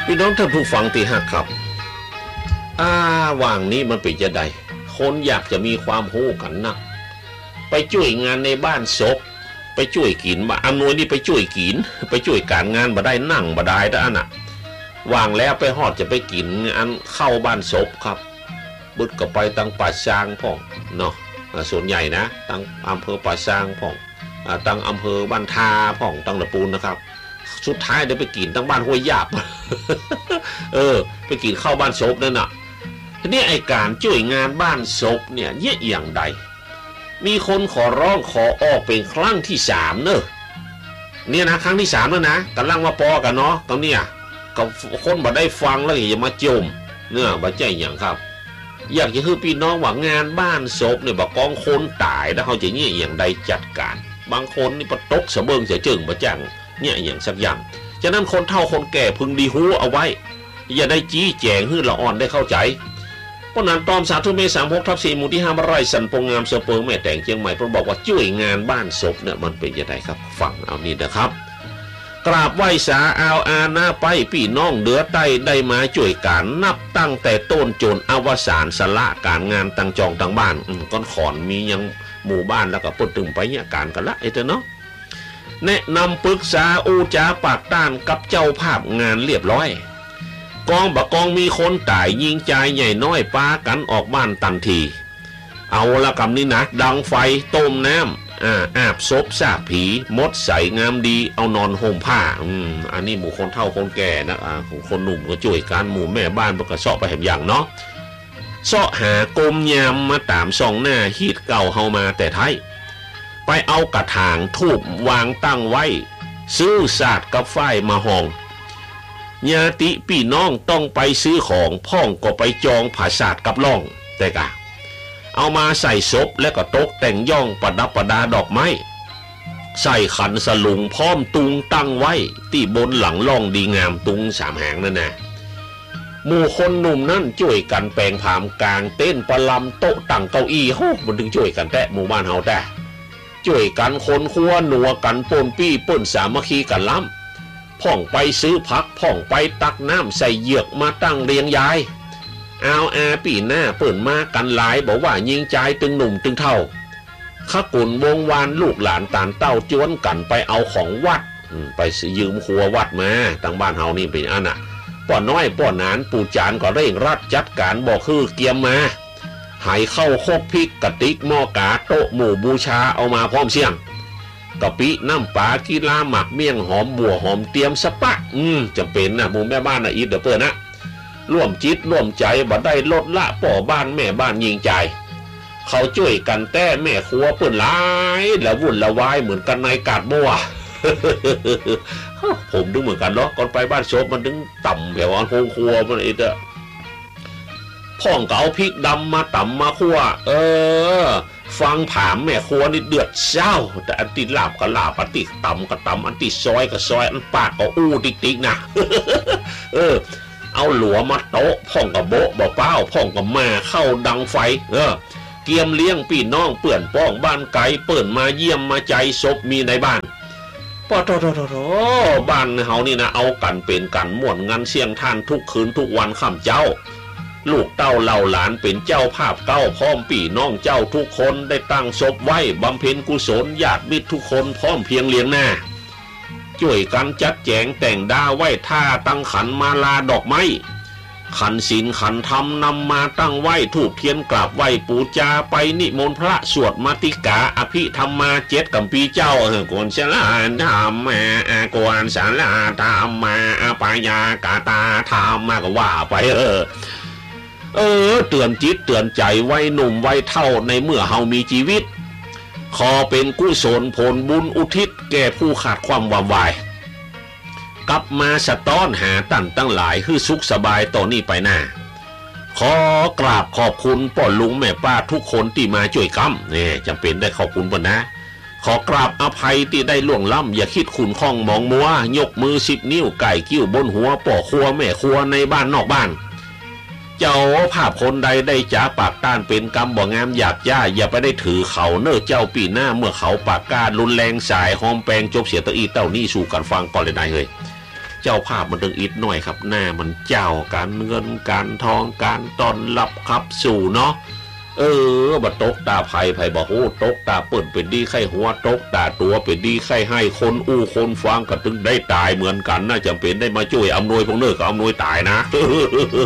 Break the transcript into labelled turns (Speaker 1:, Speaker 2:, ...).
Speaker 1: พี่น้องท่านผู้ฟังที่ฮักครับว่างนี้มันเป็นจะใดคนอยากจะมีความรู้กันนะไปช่วยงานในบ้านศพไปช่วยกินมาอำนวยนี่ไปช่วยกินไปช่วยการงานบ่ได้นั่งบ่ได้แต่อันน่ะว่างแล้วไปฮอดจะไปกินอันเข้าบ้านศพครับบึดก็ไปตั้งป่าช้างพ่องเนาะส่วนใหญ่นะตั้งอำเภอป่าช้างพ่องตั้งอำเภอบ้านทาพ่องตั้งตะปูนนะครับสุดท้ายได้ไปกินตั้งบ้านห้วยหยาบ ไปกินเข้าบ้านศพนั่นน่ะทีนี้ไอ้การช่วยงานบ้านศพเนี่ยเยี่ยอย่างใดมีคนขอร้องขอออกเป็นครั้งที่3เนอะเนี่ยนะครั้งที่3แล้วนะกำลังมาปอกันเนาะตรงเนี้ยกับคนบ่ได้ฟังแล้วอย่ามาจมเนี่ยบ่ใจอย่างครับอยากจะให้พี่น้องว่างานบ้านศพเนี่ยบ่กองคนตายแล้วเขาจะเนี่ยอย่างใดจัดการบางคนนี่ปะตกสะเบิงเสียจึงบ่จังเนี่ยอย่างสักอย่างฉะนั้นคนเฒ่าคนแก่พึงดีหูเอาไว้อย่าได้จี้แจงให้ละอ่อนได้เข้าใจเพราะนั้นตอม3 เมษายน 36/4 หมู่ที่ 5 ไร่สันปงงามเสเปิงแม่แต่งเชียงใหม่เพิ่นบอกว่าช่วยงานบ้านศพเนี่ยมันเป็นยังไงครับฟังเอานี่นะครับกราบไหว้สาอาหน้าไปพี่น้องเดือใต้ได้มาช่วยการนับตั้งแต่ต้นจนอวสานสละการงานตั้งจองตั้งบ้านก้อนขอนมียังหมู่บ้านแล้วก็ปดตึงไปเนี่ยการกันละไอ้เนาะแนะนำปรึกษาอูจาปากต้านกับเจ้าภาพงานเรียบร้อยกองบะกองมีคนตายยิงใจใหญ่น้อยปากันออกบ้านทันทีเอาละกำนี้นะดังไฟต้มน้ำอาบศพซากผีมดใส่งามดีเอานอนห่มผ้าอันนี้หมู่คนเฒ่าคนแก่นะของคนหนุ่มก็ช่วยการหมู่แม่บ้านก็เสาะไปแหมอย่างเนาะเสาะหากลมยามมาตามส่องหน้าฮีดเก่าเฮามาแต่ไทยไปเอากระถางทูบวางตั้งไว้ซื้อศาสตร์กับฝ้ายมาห้องญาติพี่น้องต้องไปซื้อของพ่องก็ไปจองผาศาสตร์กับล่องแต่กะเอามาใส่ศพและก็ตกแต่งย่องประดับประดาดอกไม้ใส่ขันสลุงพร้อมตุงตั้งไว้ที่บนหลังล่องดีงามตุง3 แห่งนั่นนะหมู่คนหนุ่มนั่นช่วยกันแปลงผามกลางเต้นประลำโต๊ะตั้งเก้าอี้โหมันถึงช่วยกันแตะหมู่บ้านเฮาแต่ช่วยกันคนครัวหนัวกันปนปี้ป่นสามัคคีกันล้ำพ่องไปซื้อผักพ่องไปตักน้ำใส่เหยือกมาตั้งเรียงยายเอาปีหน้าเปิ่นมากันหลายบอกว่ายิงใจตึงหนุ่มตึงเท่าขกุลวงวานลูกหลานตานเต้าจวนกันไปเอาของวัดไปยืมครัววัดมาตั้งบ้านเฮานี่เป็นอันน่ะป้อน้อยป้อนานปู่จานก็เร่งรัดจัดการบอกคือเกียมมาหายเข้าคบพริกกระติกหม้อกาโต๊ะหมู่บูชาเอามาพร้อมเสี่ยงกะปิน้ำปลากีฬาหมักเมี่ยงหอมบัวหอมเตรียมสปะจำเป็นนะหมู่แม่บ้านนะอีเดเปิดนะร่วมจิตร่วมใจบ่ได้ลดละป่อบ้านแม่บ้านยิงใจเขาช่วยกันแต้แม่ครัวเปิ่นหลายแล้ววุ่นละวายเหมือนกันในกาดบัว ผมดูเหมือนกันเนาะก่อนไปบ้านโชบมันถึงต่ำแถวอันโคงครัวมันอีเด้อพ่องเก๋าพริกดำมาต่ำมาคั่วฟังผามแม่ครัวนี่เดือดเช้าแต่อันติลาบก็ลาบอันติต่ำก็ต่ำอันติซอยก็ซอยอันปากก็อู้ติ๊กๆนะ เอาหลัวมาโต๊ะพ่องกับโบ๊ะบ่เป้าพ่องกับมาเข้าดังไฟเกียมเลี้ยงพี่น้องเปื่อนป้องบ้านไก่เปิ่นมาเยี่ยมมาใจศพมีในบ้านปอโถบ้านเฮานี่นะเอากันเป็นกันม่วนงานเสียงท่านทุกคืนทุกวันค่ำเจ้าลูกเต้าเหล่าหลานเป็นเจ้าภาพเก้าพร้อมพี่น้องเจ้าทุกคนได้ตั้งศพไว้บำเพ็ญกุศลญาติมิตรทุกคนพร้อมเพียงเลี้ยงหน้าช่วยกันจัดแจงแต่งดาไว้ท่าตั้งขันมาลาดอกไม้ขันศีลขันธรรมนำมาตั้งไว้ถูกเทียนกราบไหว้ปูจาไปนิมนต์พระสวดมาติกาอภิธรรมา7กัมปีเจ้ากวนสลาธรรมมากวนสลาธรรมมาปายากาตาธรรมมาก็ว่าไปเตือนจิตเตือนใจไว้หนุ่มไว้เท่าในเมื่อเฮามีชีวิตขอเป็นกุศลผลบุญอุทิศแก่ผู้ขาดความวามวายกลับมาสะต้อนหาตั้งหลายให้สุขสบายต่อนี้ไปหน้าขอกราบขอบคุณพ่อลุงแม่ป้าทุกคนที่มาช่วยกำเนี่ยจำเป็นได้ขอบคุณบ่นะขอกราบอภัยที่ได้ล่วงล้ำอย่าคิดขุนข้องมองมัวยกมือ10 นิ้วไก่กิ้วบนหัวป่อครัวแม่ครัวในบ้านนอกบ้านเจ้าภาพคนใดได้จ่าปากต้านเป็นกรรมบ่งามหยาบย่าอย่าไปได้ถือเขาเน้อเจ้าปีหน้าเมื่อเขาปากการุนแรงสายหอมแปงจบเสียตะอีเต้านี่สู่กันฟังก่อนเลยนายเฮ้ยเจ้าภาพมันถึงอิดหน่อยครับหน้ามันเจ้าการเงินการทองการต้อนรับครับสู่เนาะบัดตกตาไผ่บ่ฮู้ตกตาเปิ่นเป็นดีไข้หัวตกตาตัวเป็นดีไข้ให้คนอู้คนฟังก็ถึงได้ตายเหมือนกันน่าจำเป็นได้มาช่วยอำนวยพวกเนื้อก็อำนวยตายนะ